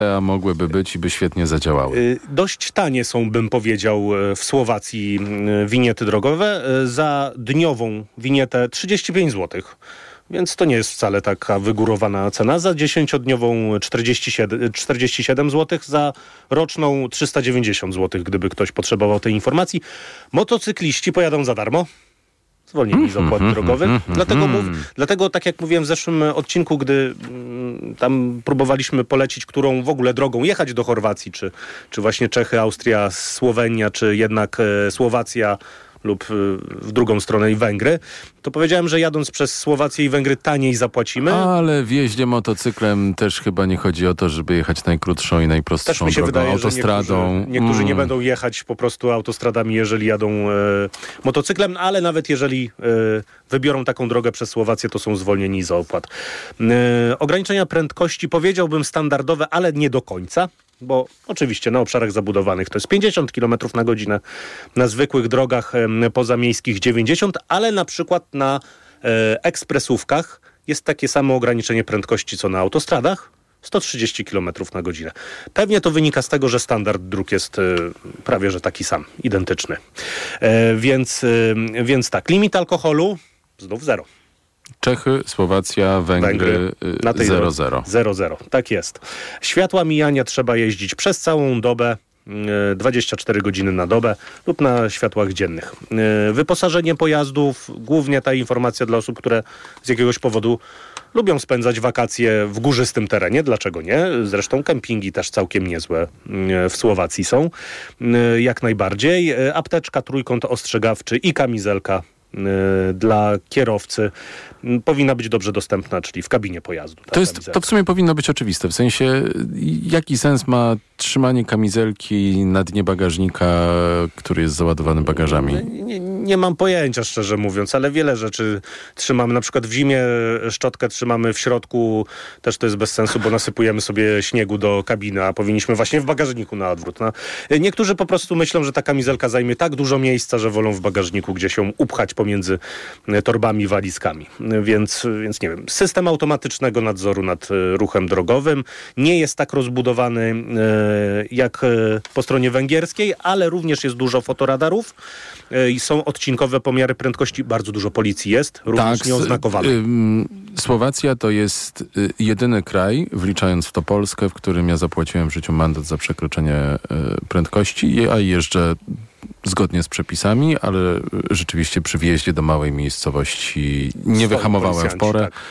a mogłyby być i by świetnie zadziałały. Dość tanie są, bym powiedział, w Słowacji winiety drogowe. Za dniową winietę 35 zł. Więc to nie jest wcale taka wygórowana cena. Za 10-dniową 47 zł, za roczną 390 zł, gdyby ktoś potrzebował tej informacji. Motocykliści pojadą za darmo. Zwolnieni z opłat drogowych. Dlatego, tak jak mówiłem w zeszłym odcinku, gdy tam próbowaliśmy polecić, którą w ogóle drogą jechać do Chorwacji, czy właśnie Czechy, Austria, Słowenia, czy jednak Słowacja lub w drugą stronę i Węgry, to powiedziałem, że jadąc przez Słowację i Węgry taniej zapłacimy. Ale w jeździe motocyklem też chyba nie chodzi o to, żeby jechać najkrótszą i najprostszą też mi się drogą, wydaje, autostradą. Że niektórzy nie będą jechać po prostu autostradami, jeżeli jadą motocyklem, ale nawet jeżeli wybiorą taką drogę przez Słowację, to są zwolnieni z opłat. Ograniczenia prędkości powiedziałbym standardowe, ale nie do końca. Bo oczywiście na obszarach zabudowanych to jest 50 km na godzinę, na zwykłych drogach pozamiejskich 90, ale na przykład na ekspresówkach jest takie samo ograniczenie prędkości co na autostradach, 130 km na godzinę. Pewnie to wynika z tego, że standard dróg jest prawie że taki sam, identyczny. Więc tak, limit alkoholu znów 0. Czechy, Słowacja, Węgry 0,0. 0,0, tak jest. Światła mijania trzeba jeździć przez całą dobę, 24 godziny na dobę lub na światłach dziennych. Wyposażenie pojazdów, głównie ta informacja dla osób, które z jakiegoś powodu lubią spędzać wakacje w górzystym terenie. Dlaczego nie? Zresztą kempingi też całkiem niezłe w Słowacji są. Jak najbardziej. Apteczka, trójkąt ostrzegawczy i kamizelka dla kierowcy powinna być dobrze dostępna, czyli w kabinie pojazdu. To w sumie powinno być oczywiste. W sensie, jaki sens ma trzymanie kamizelki na dnie bagażnika, który jest załadowany bagażami? Nie mam pojęcia, szczerze mówiąc, ale wiele rzeczy trzymamy. Na przykład w zimie szczotkę trzymamy w środku. Też to jest bez sensu, bo nasypujemy sobie śniegu do kabiny, a powinniśmy właśnie w bagażniku na odwrót. Niektórzy po prostu myślą, że ta kamizelka zajmie tak dużo miejsca, że wolą w bagażniku gdzieś ją upchać pomiędzy torbami i walizkami. Więc nie wiem. System automatycznego nadzoru nad ruchem drogowym nie jest tak rozbudowany jak po stronie węgierskiej, ale również jest dużo fotoradarów i są odcinkowe pomiary prędkości. Bardzo dużo policji jest, również nieoznakowanych. Słowacja to jest jedyny kraj, wliczając w to Polskę, w którym ja zapłaciłem w życiu mandat za przekroczenie prędkości. Ja jeżdżę zgodnie z przepisami, ale rzeczywiście przy wjeździe do małej miejscowości nie wyhamowałem w porę. Tak.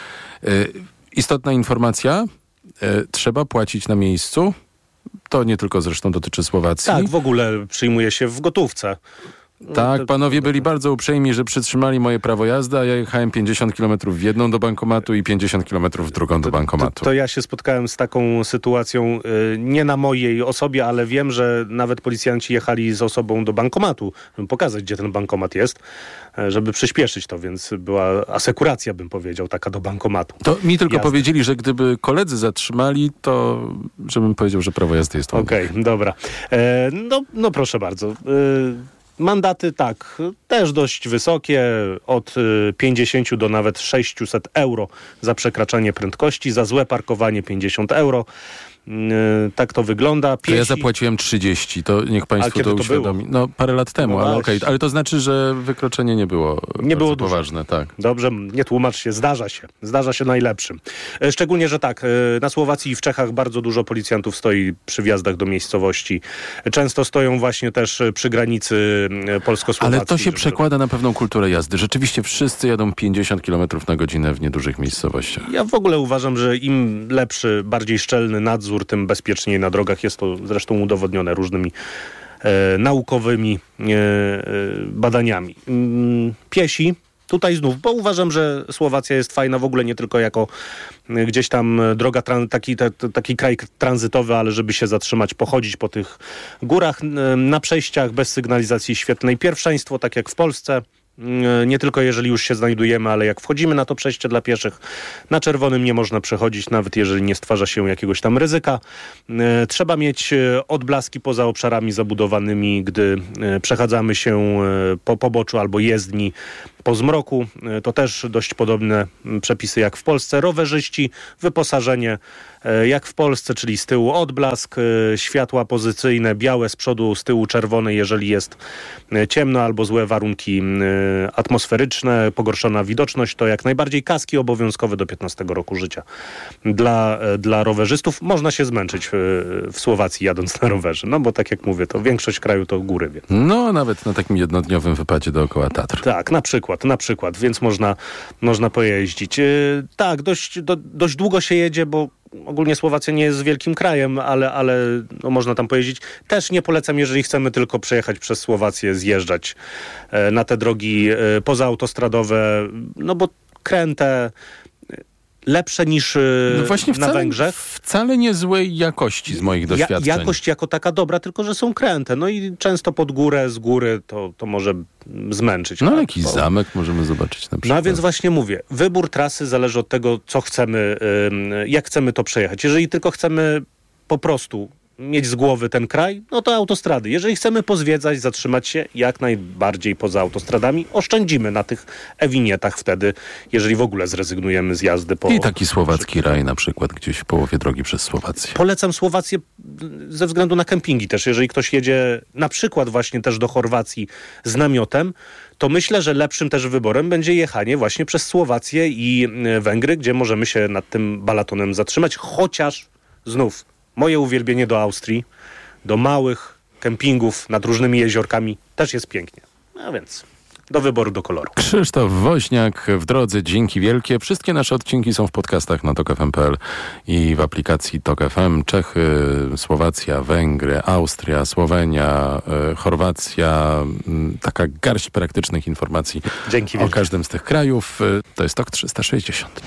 Istotna informacja, trzeba płacić na miejscu. To nie tylko zresztą dotyczy Słowacji. Tak, w ogóle przyjmuje się w gotówce. Tak, panowie byli bardzo uprzejmi, że przytrzymali moje prawo jazdy, a ja jechałem 50 km w jedną do bankomatu i 50 km w drugą do bankomatu. To ja się spotkałem z taką sytuacją, nie na mojej osobie, ale wiem, że nawet policjanci jechali z osobą do bankomatu, żeby pokazać, gdzie ten bankomat jest, żeby przyspieszyć to, więc była asekuracja, bym powiedział, taka do bankomatu. To mi tylko powiedzieli, że gdyby koledzy zatrzymali, to żebym powiedział, że prawo jazdy jest Okej, dobra. No proszę bardzo. Mandaty tak, też dość wysokie, od 50 do nawet 600 euro za przekraczanie prędkości, za złe parkowanie 50 euro. Tak to wygląda. To ja zapłaciłem 30, to niech państwu to uświadomi. No parę lat temu, ale okej. Ale to znaczy, że wykroczenie nie było poważne. Tak. Dobrze, nie tłumacz się, zdarza się najlepszym. Szczególnie, że tak, na Słowacji i w Czechach bardzo dużo policjantów stoi przy wjazdach do miejscowości. Często stoją właśnie też przy granicy polsko-słowackiej. Ale to się przekłada na pewną kulturę jazdy. Rzeczywiście wszyscy jadą 50 km na godzinę w niedużych miejscowościach. Ja w ogóle uważam, że im lepszy, bardziej szczelny nadzór, tym bezpieczniej na drogach. Jest to zresztą udowodnione różnymi naukowymi badaniami. Piesi, tutaj znów, bo uważam, że Słowacja jest fajna w ogóle nie tylko jako gdzieś tam droga, taki kraj tranzytowy, ale żeby się zatrzymać, pochodzić po tych górach, na przejściach bez sygnalizacji świetlnej. Pierwszeństwo, tak jak w Polsce. Nie tylko jeżeli już się znajdujemy, ale jak wchodzimy na to przejście dla pieszych, na czerwonym nie można przechodzić, nawet jeżeli nie stwarza się jakiegoś tam ryzyka. Trzeba mieć odblaski poza obszarami zabudowanymi, gdy przechadzamy się po poboczu albo jezdni po zmroku. To też dość podobne przepisy jak w Polsce. Rowerzyści, wyposażenie jak w Polsce, czyli z tyłu odblask, światła pozycyjne białe, z przodu, z tyłu czerwone, jeżeli jest ciemno albo złe warunki atmosferyczne, pogorszona widoczność, to jak najbardziej kaski obowiązkowe do 15 roku życia. Dla rowerzystów można się zmęczyć w Słowacji jadąc na rowerze, no bo tak jak mówię, to większość kraju to góry. Więc. No, nawet na takim jednodniowym wypadzie dookoła Tatr. Tak, na przykład, więc można pojeździć. Tak, dość długo się jedzie, bo ogólnie Słowacja nie jest wielkim krajem, ale no, można tam pojeździć. Też nie polecam, jeżeli chcemy tylko przejechać przez Słowację, zjeżdżać na te drogi pozaaautostradowe, no bo kręte, lepsze niż no właśnie na Węgrzech. Wcale niezłej jakości z moich doświadczeń. Jakość jako taka dobra, tylko że są kręte. No i często pod górę, z góry to może zmęczyć. No jakiś zamek możemy zobaczyć na przykład. No a więc właśnie mówię, wybór trasy zależy od tego, co chcemy, jak chcemy to przejechać. Jeżeli tylko chcemy po prostu mieć z głowy ten kraj, no to autostrady. Jeżeli chcemy pozwiedzać, zatrzymać się jak najbardziej poza autostradami, oszczędzimy na tych e-winietach wtedy, jeżeli w ogóle zrezygnujemy z jazdy po... I taki słowacki raj na przykład gdzieś w połowie drogi przez Słowację. Polecam Słowację ze względu na kempingi też. Jeżeli ktoś jedzie na przykład właśnie też do Chorwacji z namiotem, to myślę, że lepszym też wyborem będzie jechanie właśnie przez Słowację i Węgry, gdzie możemy się nad tym Balatonem zatrzymać, chociaż znów moje uwielbienie do Austrii, do małych kempingów nad różnymi jeziorkami też jest pięknie. A więc do wyboru, do koloru. Krzysztof Woźniak w drodze. Dzięki wielkie. Wszystkie nasze odcinki są w podcastach na tokfm.pl i w aplikacji Tok FM. Czechy, Słowacja, Węgry, Austria, Słowenia, Chorwacja. Taka garść praktycznych informacji o każdym z tych krajów. To jest Tok 360.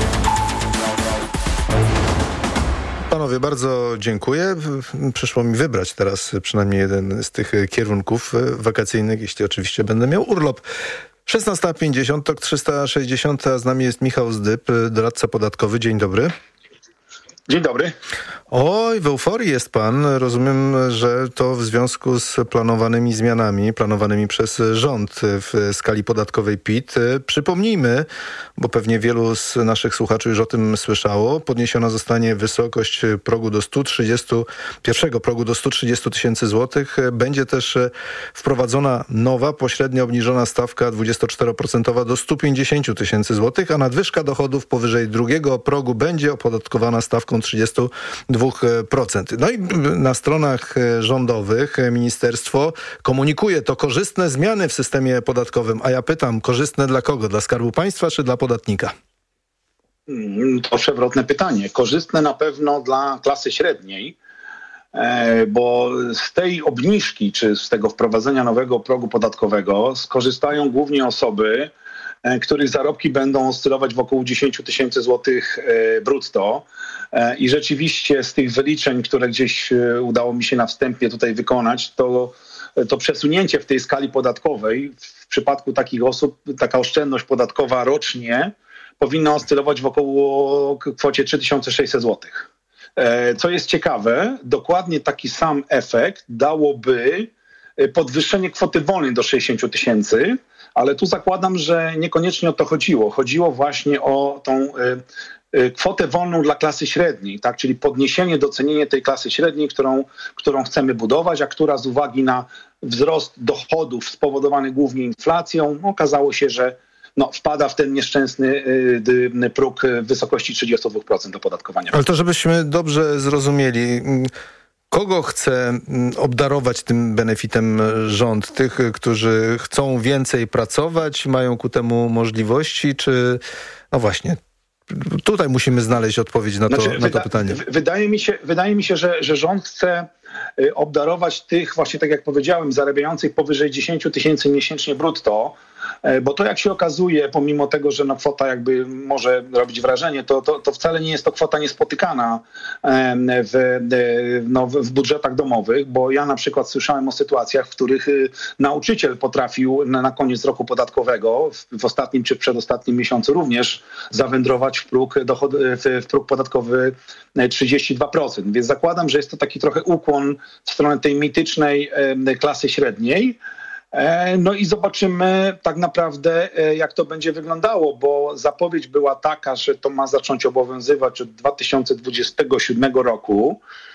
Panowie, bardzo dziękuję. Przyszło mi wybrać teraz przynajmniej jeden z tych kierunków wakacyjnych, jeśli oczywiście będę miał urlop. 16:50, Tok 360, a z nami jest Michał Zdyb, doradca podatkowy. Dzień dobry. Dzień dobry. Oj, w euforii jest pan. Rozumiem, że to w związku z planowanymi przez rząd w skali podatkowej PIT. Przypomnijmy, bo pewnie wielu z naszych słuchaczy już o tym słyszało, podniesiona zostanie wysokość progu do 130 tysięcy złotych. Będzie też wprowadzona nowa, pośrednio obniżona stawka 24% do 150 tysięcy złotych, a nadwyżka dochodów powyżej drugiego progu będzie opodatkowana stawką 32%. No i na stronach rządowych ministerstwo komunikuje to korzystne zmiany w systemie podatkowym. A ja pytam, korzystne dla kogo? Dla Skarbu Państwa czy dla podatnika? To przewrotne pytanie. Korzystne na pewno dla klasy średniej, bo z tej obniżki czy z tego wprowadzenia nowego progu podatkowego skorzystają głównie osoby, których zarobki będą oscylować wokół 10 tysięcy złotych brutto. I rzeczywiście z tych wyliczeń, które gdzieś udało mi się na wstępie tutaj wykonać, to przesunięcie w tej skali podatkowej w przypadku takich osób, taka oszczędność podatkowa rocznie powinna oscylować wokół kwocie 3600 złotych. Co jest ciekawe, dokładnie taki sam efekt dałoby podwyższenie kwoty wolnej do 60 tysięcy, ale tu zakładam, że niekoniecznie o to chodziło. Chodziło właśnie o tą kwotę wolną dla klasy średniej, tak? Czyli podniesienie, docenienie tej klasy średniej, którą chcemy budować, a która z uwagi na wzrost dochodów spowodowany głównie inflacją, okazało się, że wpada w ten nieszczęsny próg w wysokości 32% opodatkowania. Ale to żebyśmy dobrze zrozumieli, kogo chce obdarować tym benefitem rząd? Tych, którzy chcą więcej pracować, mają ku temu możliwości, czy właśnie, tutaj musimy znaleźć odpowiedź na to pytanie. Wydaje mi się, że rząd chce obdarować tych, właśnie tak jak powiedziałem, zarabiających powyżej 10 tysięcy miesięcznie brutto, bo to jak się okazuje, pomimo tego, że kwota jakby może robić wrażenie, to wcale nie jest to kwota niespotykana w budżetach domowych, bo ja na przykład słyszałem o sytuacjach, w których nauczyciel potrafił na koniec roku podatkowego, w ostatnim czy przedostatnim miesiącu również zawędrować w próg podatkowy 32%. Więc zakładam, że jest to taki trochę ukłon w stronę tej mitycznej klasy średniej. No i zobaczymy tak naprawdę, jak to będzie wyglądało, bo zapowiedź była taka, że to ma zacząć obowiązywać od 2027 roku.